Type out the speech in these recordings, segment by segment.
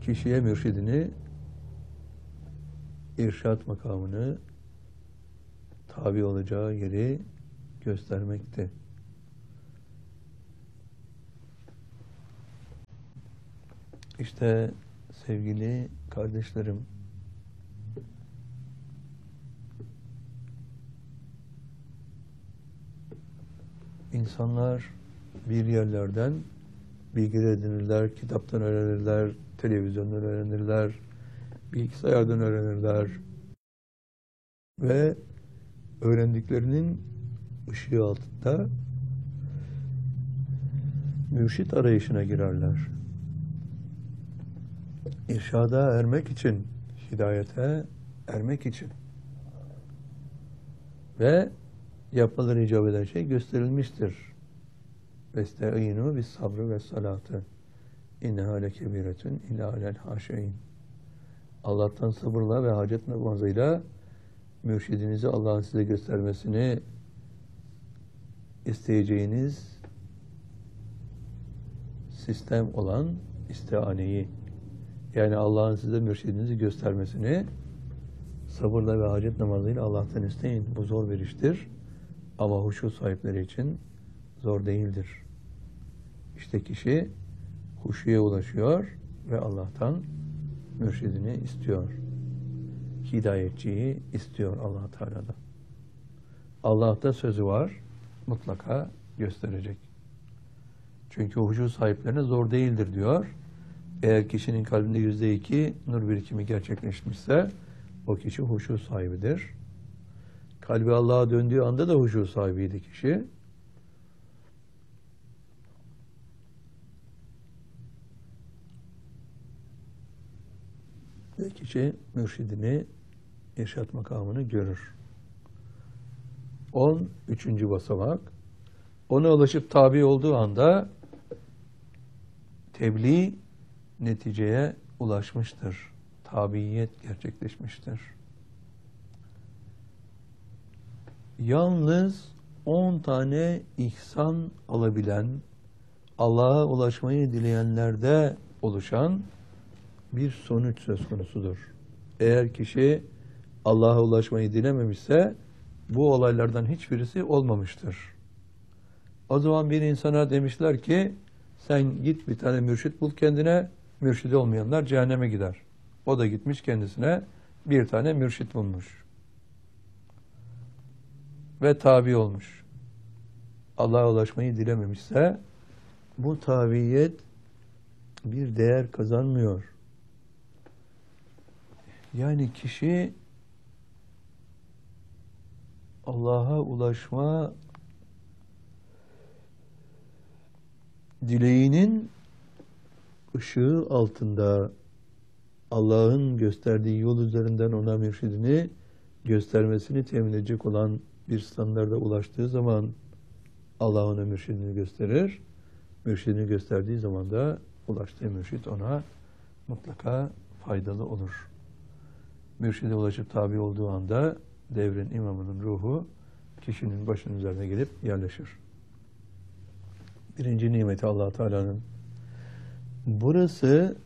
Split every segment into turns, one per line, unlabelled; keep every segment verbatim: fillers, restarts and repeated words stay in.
kişiye mürşidini, irşat makamını, tabi olacağı yeri göstermekte. İşte sevgili kardeşlerim, insanlar bir yerlerden bilgi edinirler, kitaptan öğrenirler, televizyondan öğrenirler, bilgisayardan öğrenirler ve öğrendiklerinin ışığı altında mürşit arayışına girerler. İrşada ermek için, hidayete ermek için ve yapmaları icap eden şey gösterilmiştir. Vesta'inu bis sabrı ve salatı inneha lekebiretun illa alel haşein. Allah'tan sabırla ve hacet namazıyla mürşidinizi Allah'ın size göstermesini isteyeceğiniz sistem olan istihaneyi, yani Allah'ın size mürşidinizi göstermesini sabırla ve hacet namazıyla Allah'tan isteyin. Bu zor bir iştir. Ama huşu sahipleri için zor değildir. İşte kişi huşuya ulaşıyor ve Allah'tan mürşidini istiyor. Hidayetçiyi istiyor Allah Teala'da. Allah'ta sözü var, mutlaka gösterecek. Çünkü huşu sahiplerine zor değildir diyor. Eğer kişinin kalbinde yüzde iki nur birikimi gerçekleşmişse o kişi huşu sahibidir. Kalbi Allah'a döndüğü anda da huşu sahibiydi kişi. Ve kişi mürşidini, irşat makamını görür. On, üçüncü basamak. Ona ulaşıp tabi olduğu anda tebliğ neticeye ulaşmıştır. Tabiyet gerçekleşmiştir. Yalnız on tane ihsan alabilen, Allah'a ulaşmayı dileyenlerde oluşan bir sonuç söz konusudur. Eğer kişi Allah'a ulaşmayı dilememişse bu olaylardan hiçbirisi olmamıştır. O zaman bir insana demişler ki sen git bir tane mürşit bul kendine, mürşidi olmayanlar cehenneme gider. O da gitmiş kendisine bir tane mürşit bulmuş. Ve tabi olmuş. Allah'a ulaşmayı dilememişse bu tabiyet bir değer kazanmıyor. Yani kişi Allah'a ulaşma dileğinin ışığı altında Allah'ın gösterdiği yol üzerinden ona mürşidini göstermesini temin edecek olan bir standarda ulaştığı zaman Allah ona mürşidini gösterir. Mürşidini gösterdiği zaman da ulaştığı mürşid ona mutlaka faydalı olur. Mürşide ulaşıp tabi olduğu anda devrin imamının ruhu kişinin başının üzerine gelip yerleşir. Birinci nimeti Allah Teala'nın. Burası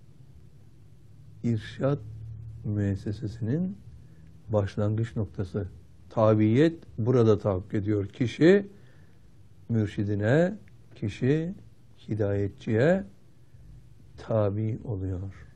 irşat müessesesinin başlangıç noktası. Tabiyet burada tahakkuk ediyor. Kişi mürşidine, kişi hidayetçiye tabi oluyor.